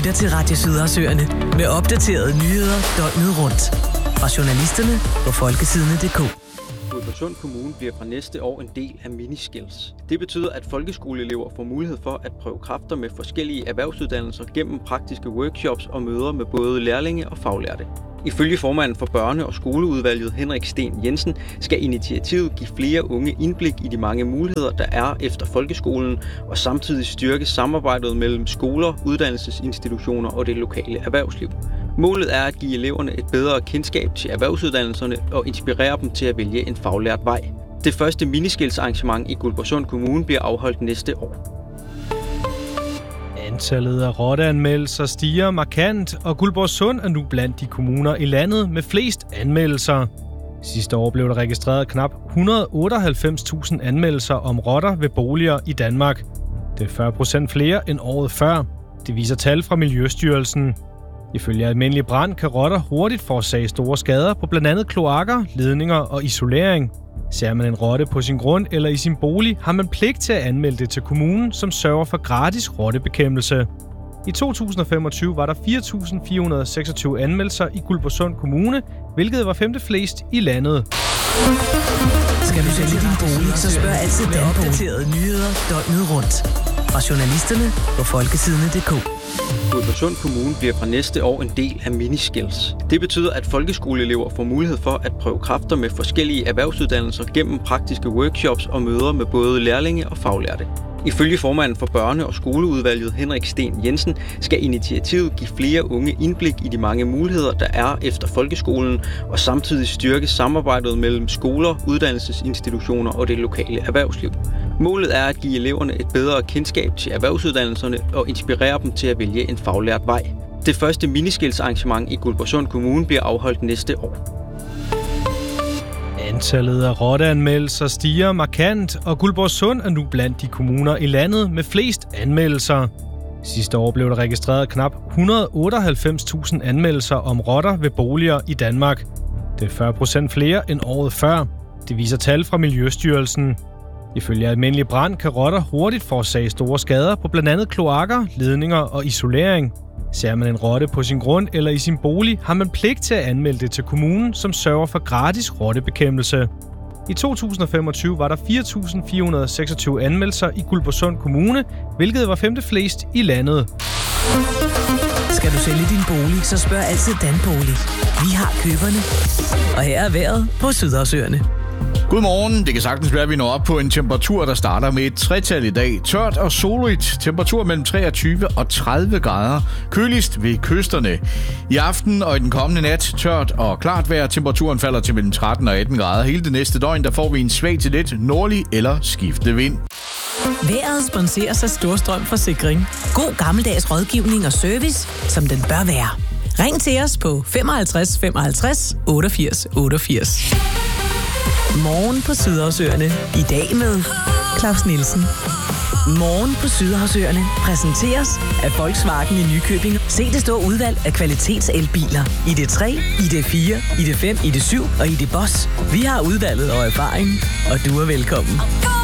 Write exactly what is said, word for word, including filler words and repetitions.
lytter til Radio Sydersøerne med opdaterede nyheder døgnet rundt. Fra journalisterne på folkesidene punktum d k. Guldborgsund Kommune bliver fra næste år en del af Miniskills. Det betyder, at folkeskoleelever får mulighed for at prøve kræfter med forskellige erhvervsuddannelser gennem praktiske workshops og møder med både lærlinge og faglærte. Ifølge formanden for børne- og skoleudvalget Henrik Sten Jensen skal initiativet give flere unge indblik i de mange muligheder, der er efter folkeskolen, og samtidig styrke samarbejdet mellem skoler, uddannelsesinstitutioner og det lokale erhvervsliv. Målet er at give eleverne et bedre kendskab til erhvervsuddannelserne og inspirere dem til at vælge en faglært vej. Det første miniskilsarrangement i Guldborgsund Kommune bliver afholdt næste år. Antallet af rotteanmeldelser stiger markant, og Guldborgsund er nu blandt de kommuner i landet med flest anmeldelser. Sidste år blev der registreret knap et hundrede og otteoghalvfems tusind anmeldelser om rotter ved boliger i Danmark. Det er fyrre procent flere end året før. Det viser tal fra Miljøstyrelsen. Ifølge almindelig brand kan rotter hurtigt forårsage store skader på blandt andet kloakker, ledninger og isolering. Ser man en rotte på sin grund eller i sin bolig, har man pligt til at anmelde det til kommunen, som sørger for gratis rottebekæmpelse. I to tusind og femogtyve var der fire tusind fire hundrede og seksogtyve anmeldelser i Guldborgsund Kommune, hvilket var femte flest i landet. Skal du sælge din bolig, så spørg altid Dan Bolig. Opdaterede nyheder døgnet rundt. Fra journalisterne på folkesidene punktum d k. Guldborgsund Kommune bliver fra næste år en del af Miniskills. Det betyder, at folkeskoleelever får mulighed for at prøve kræfter med forskellige erhvervsuddannelser gennem praktiske workshops og møder med både lærlinge og faglærte. Ifølge formanden for børne- og skoleudvalget Henrik Sten Jensen skal initiativet give flere unge indblik i de mange muligheder, der er efter folkeskolen, og samtidig styrke samarbejdet mellem skoler, uddannelsesinstitutioner og det lokale erhvervsliv. Målet er at give eleverne et bedre kendskab til erhvervsuddannelserne og inspirere dem til at vælge en faglært vej. Det første miniskilsarrangement i Guldborgsund Kommune bliver afholdt næste år. Antallet af rotteanmeldelser stiger markant, og Guldborgsund er nu blandt de kommuner i landet med flest anmeldelser. Sidste år blev der registreret knap et hundrede og otteoghalvfems tusind anmeldelser om rotter ved boliger i Danmark. Det er fyrre procent flere end året før. Det viser tal fra Miljøstyrelsen. Ifølge almindelig brand kan rotter hurtigt forårsage store skader på blandt andet kloakker, ledninger og isolering. Ser man en rotte på sin grund eller i sin bolig, har man pligt til at anmelde det til kommunen, som sørger for gratis rottebekæmpelse. I to tusind og femogtyve var der fire tusind fire hundrede og seksogtyve anmeldelser i Guldborgsund Kommune, hvilket var femte flest i landet. Skal du sælge din bolig, så spørg altid Dan Bolig. Vi har køberne. Og her er vejret på Sydersøerne. Godmorgen. Det kan sagtens være, at vi når op på en temperatur, der starter med et tretal i dag. Tørt og solrigt. Temperatur mellem treogtyve og tredive grader. Køligst ved kysterne. I aften og i den kommende nat tørt og klart vejr. Temperaturen falder til mellem tretten og atten grader. Hele det næste døgn, der får vi en svag til let nordlig eller skiftende vind. Vejret sponseres af Storstrøm Forsikring. God gammeldags rådgivning og service, som den bør være. Ring til os på femoghalvtreds femoghalvtreds otteogfirs otteogfirs. Morgen på Sydersøerne. I dag med Claus Nielsen. Morgen på Sydersøerne præsenteres af Volkswagen i Nykøbing. Se det store udvalg af kvalitetselbiler. I D tre, I D fire, I D fem, I D syv og I D Boss. Vi har udvalget og erfaring, og du er velkommen.